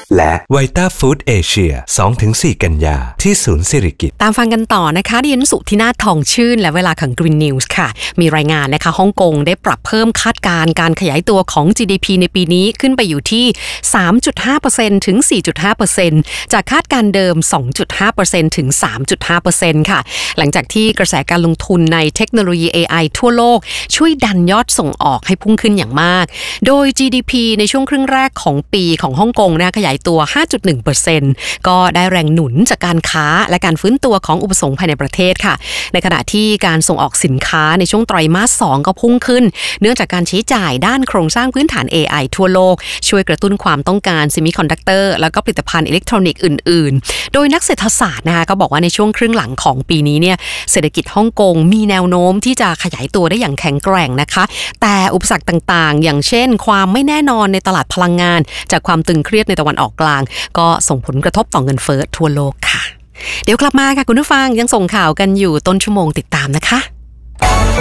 และไวต้าฟู้ดเอเชีย 2-4 กันยาที่ศูนย์สิริกิติ์ตามฟังกันต่อนะคะดิฉันสุธินาถทองชื่นและเวลาของ Green News ค่ะมีรายงานนะคะฮ่องกงได้ปรับเพิ่มคาดการณ์การขยายตัวของ GDP ในปีนี้ขึ้นไปอยู่ที่ 3.5% ถึง 4.5% จากคาดการณ์เดิม 2.5% ถึง 3.5% ค่ะหลังจากที่กระแสการลงทุนในเทคโนโลยี AI ทั่วโลกช่วยดันยอดส่งออกให้พุ่งขึ้นอย่างมากโดย GDP ในช่วงครึ่งแรกของปีของฮ่องกงนะขยายตัว 5.1% ก็ได้แรงหนุนจากการค้าและการฟื้นตัวของอุปสงค์ภายในประเทศค่ะในขณะที่การส่งออกสินค้าในช่วงไตรมาส 2 ก็พุ่งขึ้นเนื่องจากการใช้จ่ายด้านโครงสร้างพื้นฐาน AI ทั่วโลกช่วยกระตุ้นความต้องการเซมิคอนดักเตอร์แล้วก็ผลิตภัณฑ์อิเล็กทรอนิกส์อื่นๆโดยนักเศรษฐศาสตร์นะคะก็บอกว่าในช่วงครึ่งหลังของปีนี้เนี่ยเศรษฐกิจฮ่องกงมีแนวโน้มที่จะขยายตัวได้อย่างแข็งแกร่งนะคะแต่อุปสรรคต่างๆอย่างเช่นความไม่แน่นอนในตลาดพลังงานจากความตึงเครียดในตะวันออกกลางก็ส่งผลกระทบต่อเงินเฟ้อทั่วโลกค่ะเดี๋ยวกลับมาค่ะคุณผู้ฟังยังส่งข่าวกันอยู่ต้นชั่วโมงติดตามนะคะ